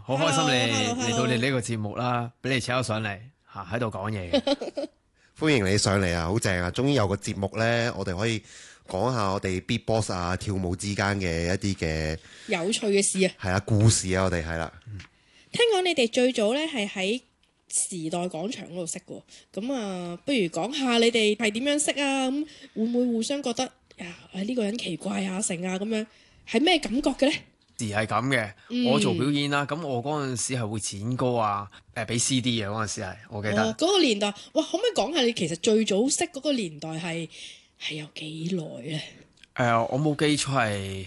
好開心你 Hello， 嚟到你呢個節目啦，俾你請我上嚟嚇喺度講嘢。 歡迎你上嚟啊，好正啊！終於有個節目呢，我哋可以講下我哋 Beatbox 啊跳舞之間嘅一啲嘅有趣嘅事啊！ 係啊故事啊，我哋係啦。 聽講你哋最早咧係喺時代廣場嗰度識嘅，咁啊，不如講下你哋係點樣識啊？咁會唔會互相覺得呢個人奇怪啊、成啊咁樣，係咩感覺嘅咧？ 係咁嘅，我做表演啦，咁我嗰陣時係會剪歌啊，俾 CD 嘅嗰陣時係，我記得。 嗰個年代，哇！可唔可以講下你其實最早識嗰個年代係有幾耐咧？ 我冇記錯係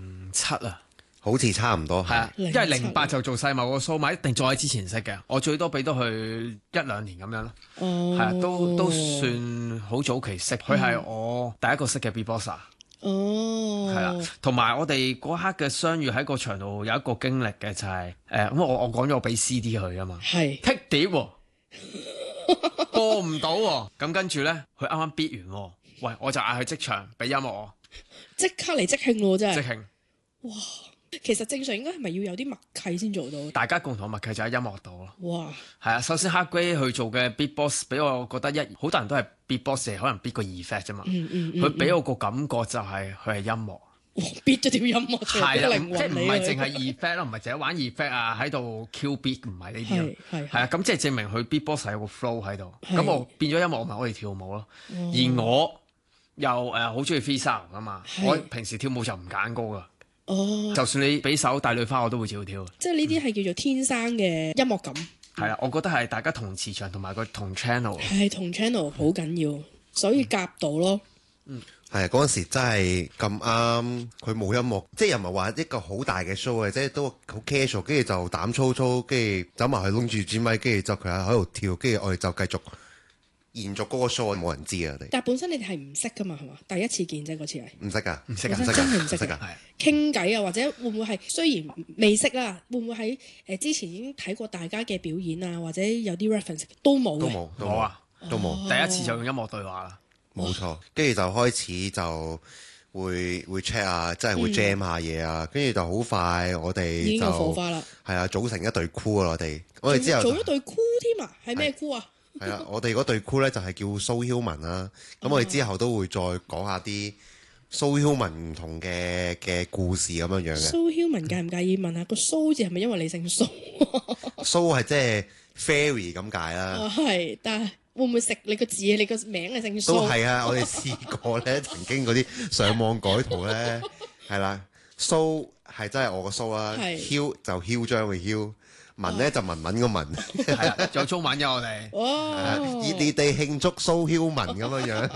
07啊。 好似差唔多係啊，因為08就做世貿個 show 嘛，一定再喺之前識嘅。我最多俾到佢1-2年咁樣咯。係啊，都算好早期識。佢係我第一個識嘅 beatboxer。係啦，同埋我哋嗰刻嘅相遇喺個場度有一個經歷嘅就係咁我講咗我俾 CD 佢啊嘛， 係剔碟喎，播唔到喎，咁跟住咧佢啱啱 beat 完喎，喂我就嗌佢即場俾音樂我， 即刻嚟即興喎，真係即興。 哇！其實正常應該係咪要有啲默契先做到？ 大家共同默契就喺音樂度咯。 哇！ 係啊，首先 Hardgrade 去做嘅 beatbox 俾我覺得好多人都係 beatbox 可能 beat 個 effect 啫嘛。佢俾我個感覺就係佢係音樂。 beat 咗條音樂出嚟， 係啊， 靈魂即係唔係淨係 effect 咯，唔係淨係玩 effect 啊，喺度 Q beat 唔係呢啲咯。係啊，咁即係證明佢 beatbox 係有個 flow 喺度。咁我變咗音樂，我咪可以跳舞咯。而我又好中意 freestyle 噶嘛，我平時跳舞就唔揀歌噶。就算你俾首帝女花我都會照跳。即係呢啲係叫做天生嘅音樂感。 係啊，我覺得係大家同磁場同埋個同 channel。 係同 channel 好緊要，所以夾到咯。 係啊，嗰陣時真係咁啱，佢冇音樂，即係又唔係話一個好大嘅 show 嘅，即係都好 casual，跟住就膽粗粗，跟住走埋去拎住支咪，跟住就佢喺度跳，跟住我哋就繼續延續嗰個 show，冇人知啊！我哋。 但係本身你哋係唔識噶嘛，係嘛？第一次見啫，嗰次係。 唔識㗎， 唔識㗎， 真係唔識㗎。傾偈啊，或者會唔會係雖然未識啦，會唔會喺之前已經睇過大家嘅表演啊，或者有啲 reference 都冇嘅？ 都冇啊，都冇。 第一次就用音樂對話啦。 冇錯，跟住就開始就會 check 啊，真係會 jam 下嘢啊，跟住就好快我哋就已經有火花啦。 係啊，組成一隊 crew 啊，我哋之後組咗隊 crew 添啊，係咩 crew 啊？ 係啊，我哋嗰隊 crew 咧就係叫蘇曉文啦。咁我哋之後都會再講下啲蘇曉文唔同嘅故事咁樣樣嘅。 蘇曉文介唔介意問下個蘇字係咪因為你姓蘇？ 蘇係即係 fairy 咁解啦。 係，但係會唔會食你個字？你個名係姓蘇？ 都係啊！我哋試過咧，曾經嗰啲上網改圖咧，係啦，蘇係真係我個蘇啦，囂就囂張嘅囂，文咧就文文個文， 係啊，仲有中文嘅我哋。 熱烈地慶祝蘇曉文咁樣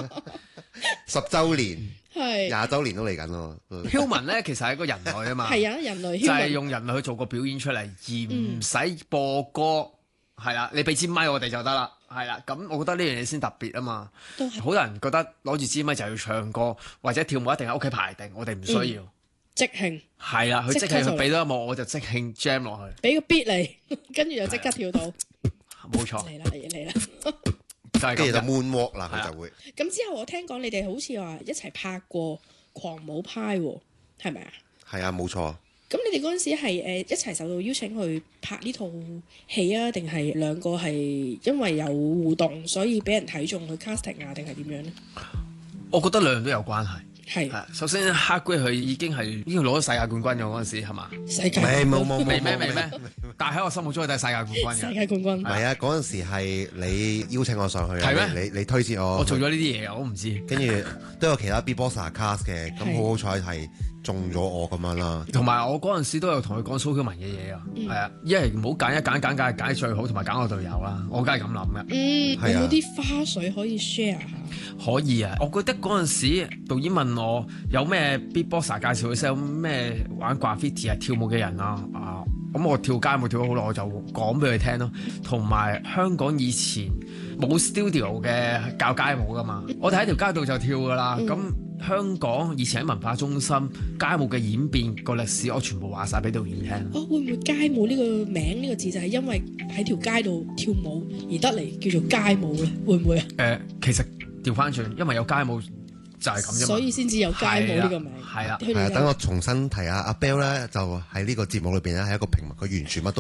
10週年，係20週年都嚟緊咯。 囂文咧其實係一個人類啊嘛， 係啊，人類就係用人類去做個表演出嚟，而唔使播歌。係啦，你俾支咪我哋就得啦，係啦，咁我覺得呢樣嘢先特別啊嘛。好多人覺得攞住支咪就要唱歌或者跳舞一定喺屋企排定，我哋唔需要。 即興。係啦，佢即興佢俾到音樂，我就即興 jam 落去。 俾個 beat 嚟，跟住就即刻跳到。 冇錯。 嚟啦。 就係跟住就 moonwalk 啦，佢就會。 咁之後我聽講你哋好似話一齊拍過狂舞派喎，係咪啊？ 係啊，冇錯。 咁你哋嗰陣時係一齊受到邀請去拍呢套戲啊，定係兩個係因為有互動，所以俾人睇中去 casting 啊，定係點樣呢？ 我覺得兩樣都有關係。 係， 首先 Hardgrade 佢已經攞咗世界冠軍嘅嗰陣時係嘛？ 世界冇未咩？但係喺我心目中佢都係世界冠軍嘅。 世界冠軍。 唔係啊，嗰陣時係你邀請我上去啊。 係咩？ 你推薦我。 我做咗呢啲嘢我唔知。 跟住都有其他 beatboxer cast 嘅，咁好彩係中咗我咁樣啦。 同埋我嗰陣時都有同佢講蘇曉文嘅嘢啊，係啊，因為唔好揀一揀最好，同埋揀我隊友啦，我梗係咁諗嘅。 有冇啲花絮可以 share 下？ 可以啊，我覺得嗰陣時導演問我有咩 beatboxer 介紹佢識，有咩玩 graffiti 係跳舞嘅人啊，咁我跳街舞跳咗好耐，我就講俾佢聽咯。同埋香港以前冇 studio 嘅教街舞噶嘛，我哋喺條街度就跳噶啦。咁香港以前喺文化中心街舞嘅演變個歷史，我全部話晒俾導演聽。 會唔會街舞呢個名呢個字就係因為喺條街度跳舞而得嚟叫做街舞咧？會唔會啊？ 其實調翻轉，因為有街舞就係咁啫嘛， 所以先至有街舞呢個名。 係啦， 等我重新提下阿 Bell 咧，就喺呢個節目裏邊咧係一個平民，佢完全乜都